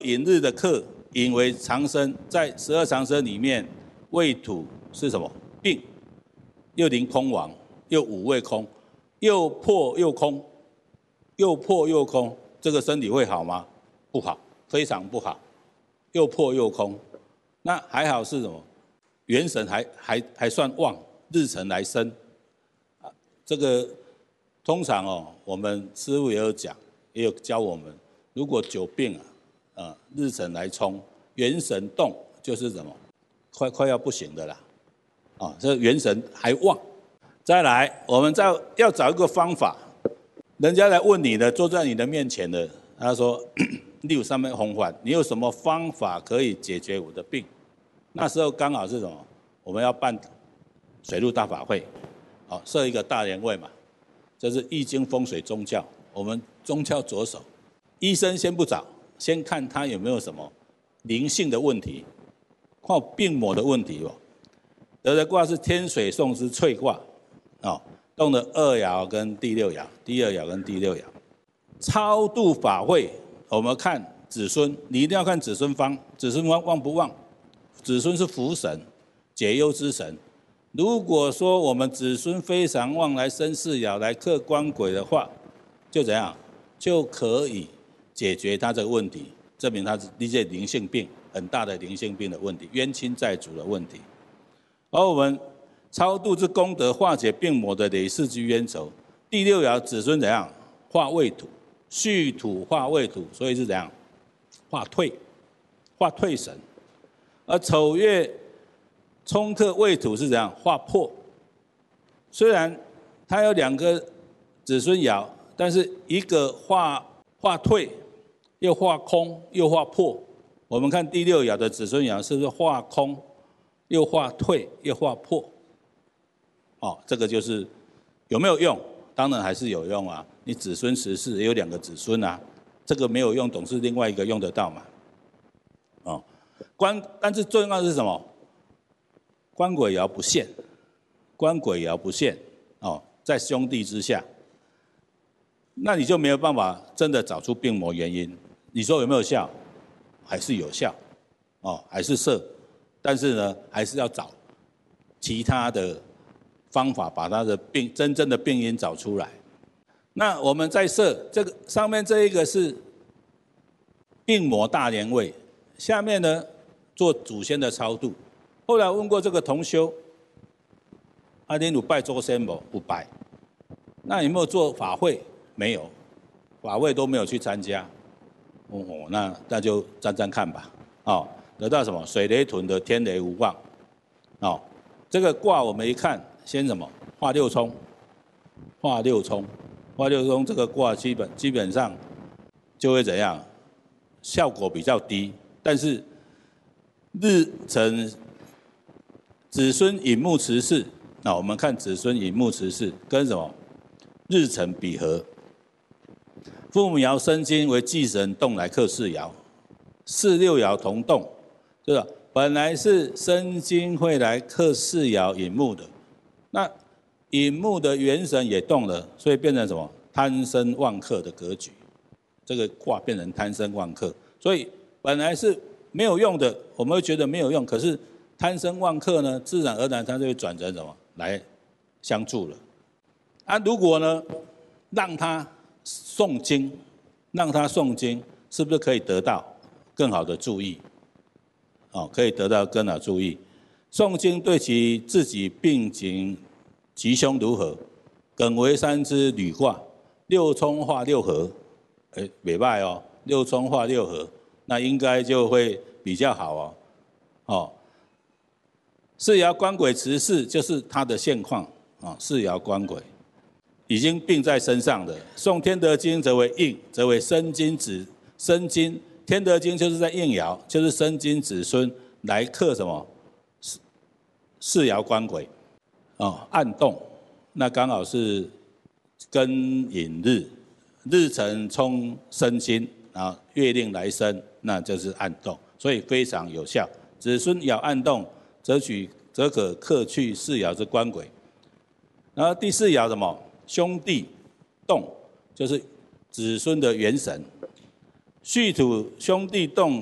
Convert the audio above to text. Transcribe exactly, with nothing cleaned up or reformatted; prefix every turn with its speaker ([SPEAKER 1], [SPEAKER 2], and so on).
[SPEAKER 1] 寅日的克，寅为长生，在十二长生里面，未土是什么？病，又临空亡，又五位空，又破又空，又破又空，这个身体会好吗？不好，非常不好，又破又空。那还好是什么？元神还还还算旺，日辰来生。啊，这个通常哦，我们师父也有讲，也有教我们，如果久病啊，呃，日辰来冲，元神动，就是什么？快快要不行的啦。啊，这元神还旺。再来，我们再要找一个方法，人家来问你的，坐在你的面前的，他说：“你有上面红环，你有什么方法可以解决我的病？”那时候刚好是什么？我们要办水陆大法会，好，设一个大莲位嘛，这是易经风水宗教。我们宗教着手，医生先不找，先看他有没有什么灵性的问题，看病魔的问题哦。得的卦是天水讼之萃卦，哦，动了二爻跟第六爻，第二爻跟第六爻。超度法会，我们看子孙，你一定要看子孙方，子孙方旺不旺？子孙是福神，解忧之神。如果说我们子孙非常旺，来生四爻，来克官鬼的话，就怎样？就可以解决他这个问题，证明他是一些灵性病，很大的灵性病的问题，冤亲债主的问题。而我们超度之功德，化解病魔的累世之冤仇。第六爻子孙怎样？化未土，戌土化未土，所以是怎样？化退，化退神。而丑月冲克未土是怎样？化破。虽然它有两个子孙爻，但是一个化化退，又化空，又化破。我们看第六爻的子孙爻是不是化空，又化退，又化破？哦，这个就是有没有用？当然还是有用啊！你子孙十世也有两个子孙啊，这个没有用，总是另外一个用得到嘛。哦。官，但是最重要的是什么？官鬼爻不现，官鬼爻不现哦，在兄弟之下，那你就没有办法真的找出病魔原因。你说有没有效？还是有效，哦，还是射，但是呢，还是要找其他的方法，把他的病真正的病因找出来。那我们再设这个上面这一个是病魔大连位。下面呢，做祖先的超度。后来问过这个同修，阿林有拜周先不？不拜。那有没有做法会？没有，法会都没有去参加。哦，那那就沾沾看吧。哦，得到什么？水雷屯的天雷无妄。哦，这个卦我们一看，先什么？化六冲，化六冲，化六冲。这个卦基本基本上就会怎样？效果比较低。但是日辰子孙寅木持世，那我们看子孙寅木持世跟什么日辰比合，父母爻生金为忌神动来克四爻，四六爻同动，对吧？本来是生金会来克四爻寅木的，那寅木的元神也动了，所以变成什么贪生旺克的格局，这个卦变成贪生旺克，所以。本来是没有用的，我们会觉得没有用，可是贪生旺克呢，自然而然它就会转成什么来相助了。啊，如果呢让他诵经，让他诵经，是不是可以得到更好的注意？哦，可以得到更好的注意。诵经对其自己病情吉凶如何？艮为三支履卦，六冲化六合，哎，袂歹哦，六冲化六合。那应该就会比较好哦，哦，四爻官鬼持世就是他的现况啊，四爻官鬼已经病在身上的。诵天德经则为应，则为生金子生金。天德经就是在应爻，就是生金子孙来克什么四四爻官鬼哦，暗动，那刚好是庚寅日，日辰冲生金。啊，月令来生，那就是暗动，所以非常有效。子孙爻暗动，则取则可克去四爻之官鬼。然后第四爻什么？兄弟动，就是子孙的元神。戌土兄弟动。